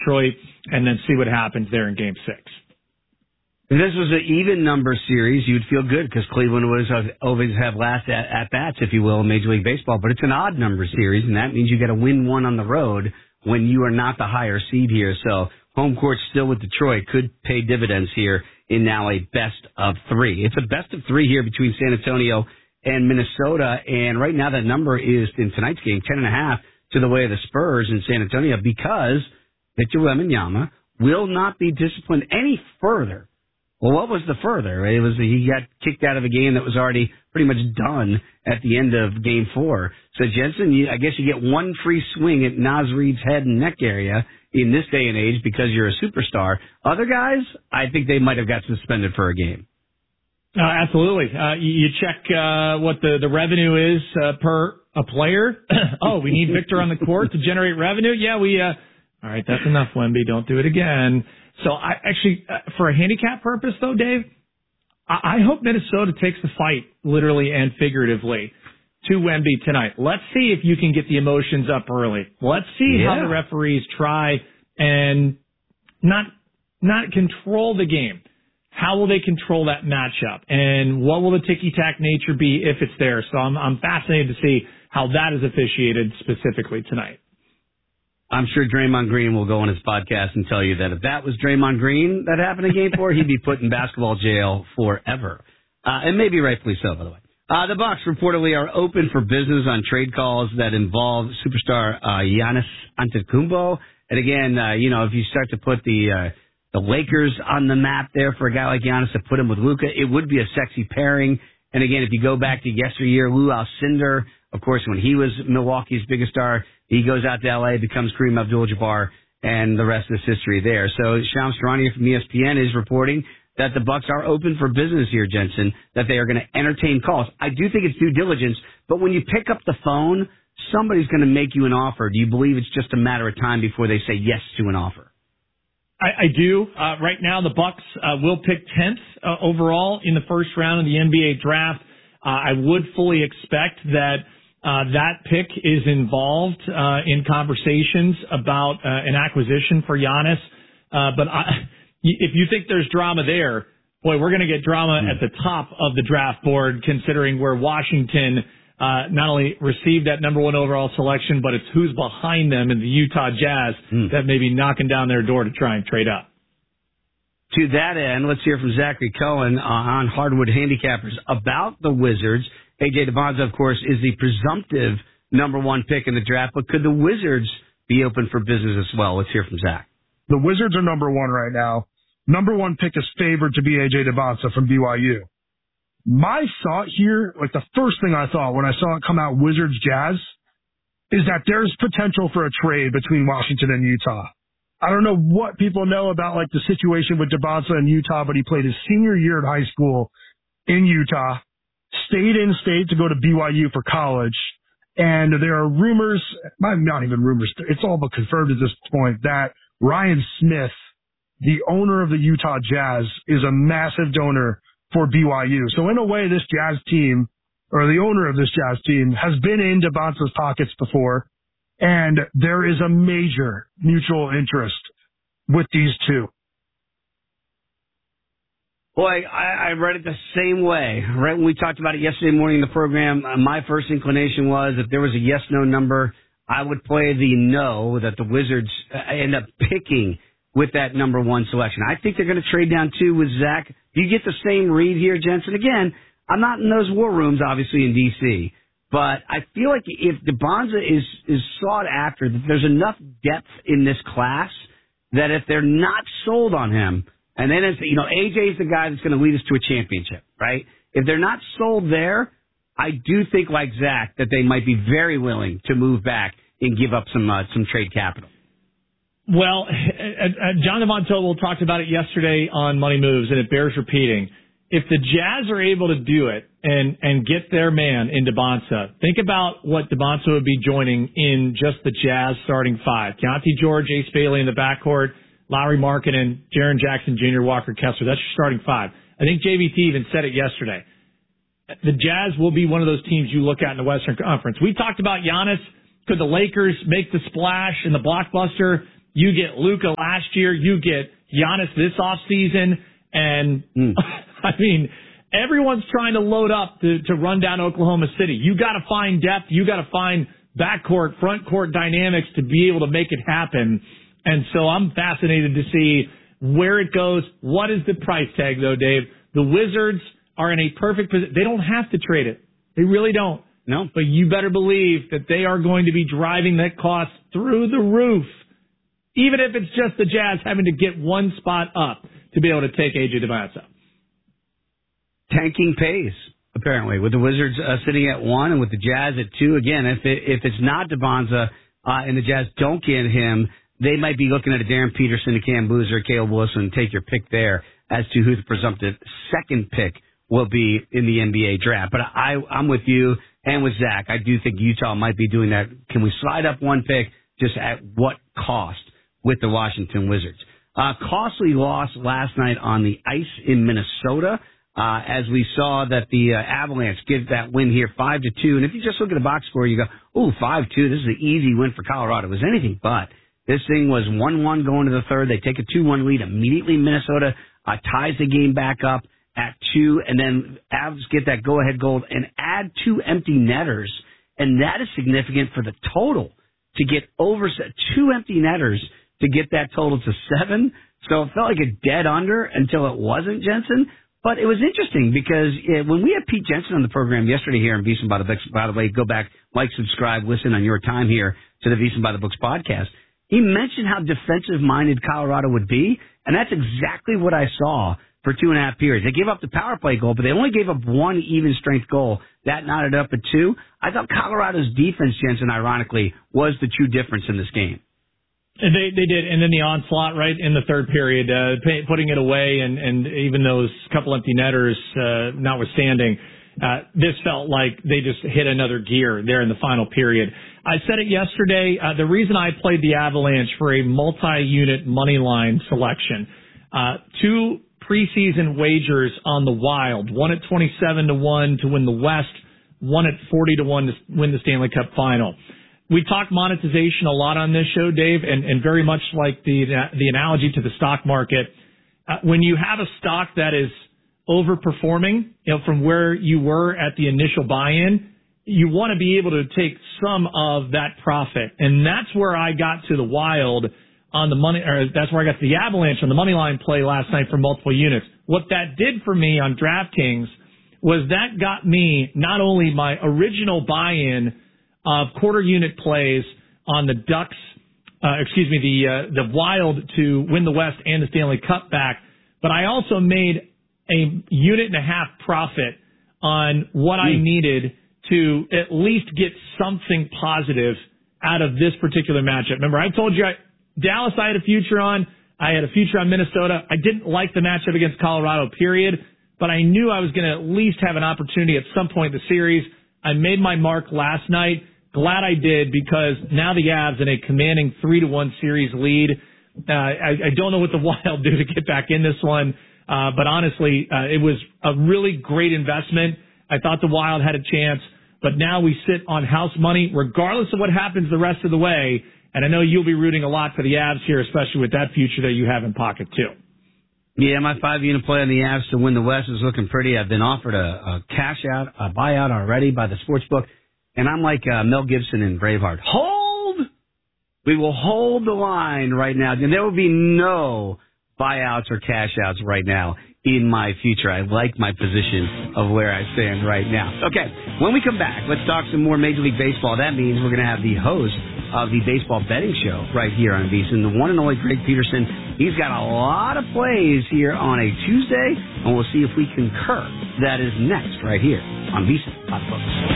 Detroit and then see what happens there in Game 6. If this was an even number series, you'd feel good because Cleveland would always have last at-bats, if you will, in Major League Baseball. But it's an odd number series, and that means you got to win one on the road when you are not the higher seed here. So home court still with Detroit could pay dividends here in now a best of three. It's a best of three here between San Antonio and Minnesota, and right now that number is, in tonight's game, 10.5 to the way of the Spurs in San Antonio because Victor Wembanyama will not be disciplined any further. Well, what was the further? It was he got kicked out of a game that was already pretty much done at the end of Game 4. So, Jensen, I guess you get one free swing at Naz Reid's head and neck area in this day and age because you're a superstar. Other guys, I think they might have got suspended for a game. Absolutely. You check what the revenue is per a player. Oh, we need Victor on the court to generate revenue? Yeah, all right, that's enough, Wemby. Don't do it again. So I actually, for a handicap purpose, though, Dave, I hope Minnesota takes the fight, literally and figuratively, to Wemby tonight. Let's see if you can get the emotions up early. Let's see how the referees try and not control the game. How will they control that matchup? And what will the ticky-tack nature be if it's there? So I'm fascinated to see how that is officiated specifically tonight. I'm sure Draymond Green will go on his podcast and tell you that if that was Draymond Green that happened in Game 4, he'd be put in basketball jail forever. And maybe rightfully so, by the way. The Bucks reportedly are open for business on trade calls that involve superstar Giannis Antetokounmpo. And again, if you start to put the Lakers on the map there for a guy like Giannis to put him with Luka, it would be a sexy pairing. And again, if you go back to yesteryear, Lou Alcindor, of course, when he was Milwaukee's biggest star, he goes out to L.A., becomes Kareem Abdul-Jabbar, and the rest is history there. So Shams Charania from ESPN is reporting that the Bucks are open for business here, Jensen, that they are going to entertain calls. I do think it's due diligence, but when you pick up the phone, somebody's going to make you an offer. Do you believe it's just a matter of time before they say yes to an offer? I do. Right now, the Bucks will pick 10th overall in the first round of the NBA draft. I would fully expect that that pick is involved in conversations about an acquisition for Giannis. But if you think there's drama there, boy, we're going to get drama at the top of the draft board, considering where Washington not only received that number 1 overall selection, but it's who's behind them in the Utah Jazz that may be knocking down their door to try and trade up. To that end, let's hear from Zachary Cohen on Hardwood Handicappers about the Wizards. A.J. Debonza, of course, is the presumptive number 1 pick in the draft, but could the Wizards be open for business as well? Let's hear from Zach. The Wizards are number 1 right now. Number 1 pick is favored to be A.J. Debonza from BYU. My thought here, like the first thing I thought when I saw it come out Wizards Jazz, is that there's potential for a trade between Washington and Utah. I don't know what people know about like the situation with Debonza in Utah, but he played his senior year at high school in Utah, stayed in state to go to BYU for college, and there are rumors, not even rumors, it's all but confirmed at this point, that Ryan Smith, the owner of the Utah Jazz, is a massive donor for BYU. So in a way, this Jazz team, or the owner of this Jazz team, has been in Debonza's pockets before, and there is a major mutual interest with these two. Boy, I read it the same way. Right when we talked about it yesterday morning in the program, my first inclination was if there was a yes-no number, I would play the no that the Wizards end up picking with that number 1 selection. I think they're going to trade down 2 with Zach. Do you get the same read here, Jensen? Again, I'm not in those war rooms, obviously, in D.C., but I feel like if Debonza is sought after, that there's enough depth in this class that if they're not sold on him, and then it's, AJ is the guy that's going to lead us to a championship, right? If they're not sold there, I do think, like Zach, that they might be very willing to move back and give up some trade capital. Well, John Von Tobel talked about it yesterday on Money Moves, and it bears repeating. If the Jazz are able to do it and get their man in Debonza, think about what Debonza would be joining in just the Jazz starting 5. Keontae George, Ace Bailey in the backcourt, Lauri Markkanen, Jaren Jackson Jr., Walker Kessler. That's your starting 5. I think JVT even said it yesterday. The Jazz will be one of those teams you look at in the Western Conference. We talked about Giannis. Could the Lakers make the splash in the blockbuster? You get Luka last year. You get Giannis this offseason. And, I mean, everyone's trying to load up to run down Oklahoma City. You got to find depth. You got to find backcourt, front court dynamics to be able to make it happen. And so I'm fascinated to see where it goes. What is the price tag, though, Dave? The Wizards are in a perfect position. They don't have to trade it. They really don't. No. But you better believe that they are going to be driving that cost through the roof, even if it's just the Jazz having to get one spot up to be able to take A.J. DiBiase. Tanking pays, apparently, with the Wizards sitting at 1 and with the Jazz at 2. Again, if it's not DiBiase and the Jazz don't get him, they might be looking at a Darren Peterson, a Cam Boozer, Caleb Wilson, take your pick there as to who the presumptive second pick will be in the NBA draft. But I'm with you and with Zach. I do think Utah might be doing that. Can we slide up one pick? Just at what cost with the Washington Wizards? Costly loss last night on the ice in Minnesota, as we saw that the Avalanche give that win here 5-2. And if you just look at the box score, you go, ooh, 5-2. This is an easy win for Colorado. It was anything but. This thing was 1-1 going to the third. They take a 2-1 lead immediately. Minnesota ties the game back up at 2, and then Avs get that go-ahead goal and add 2 empty netters. And that is significant for the total to get over 2 empty netters to get that total to 7. So it felt like a dead under until it wasn't, Jensen. But it was interesting because when we had Pete Jensen on the program yesterday here in VSiN by the Books, by the way, go back, like, subscribe, listen on your time here to the VSiN by the Books podcast. He mentioned how defensive-minded Colorado would be, and that's exactly what I saw for 2.5 periods. They gave up the power play goal, but they only gave up 1 even-strength goal. That knotted up at 2. I thought Colorado's defense, Jensen, ironically, was the true difference in this game. They did, and then the onslaught right in the third period, putting it away, and even those couple empty netters notwithstanding, this felt like they just hit another gear there in the final period. I said it yesterday. The reason I played the Avalanche for a multi-unit money line selection, 2 preseason wagers on the Wild, one at 27-1 to win the West, one at 40-1 to win the Stanley Cup Final. We talk monetization a lot on this show, Dave, and very much like the analogy to the stock market. When you have a stock that is overperforming, from where you were at the initial buy-in, you want to be able to take some of that profit. And that's where I got to the Wild on the money, or that's where I got to the Avalanche on the money line play last night for multiple units. What that did for me on DraftKings was that got me not only my original buy-in of quarter unit plays on the Ducks, the Wild to win the West and the Stanley Cup back, but I also made a unit and a half profit on what I needed to at least get something positive out of this particular matchup. Remember, I told you Dallas I had a future on. I had a future on Minnesota. I didn't like the matchup against Colorado, period, but I knew I was going to at least have an opportunity at some point in the series. I made my mark last night. Glad I did, because now the Avs in a commanding 3-1 series lead. I don't know what the Wild do to get back in this one, but honestly, it was a really great investment. I thought the Wild had a chance, but now we sit on house money regardless of what happens the rest of the way, and I know you'll be rooting a lot for the Avs here, especially with that future that you have in pocket too. Yeah, my 5-unit play on the Avs to win the West is looking pretty. I've been offered a cash out, a buyout already by the sportsbook. And I'm like Mel Gibson in Braveheart. Hold! We will hold the line right now. And there will be no buyouts or cash outs right now in my future. I like my position of where I stand right now. Okay, when we come back, let's talk some more Major League Baseball. That means we're going to have the host of the baseball betting show right here on VSiN, the one and only Greg Peterson. He's got a lot of plays here on a Tuesday, and we'll see if we concur. That is next right here on VSiN.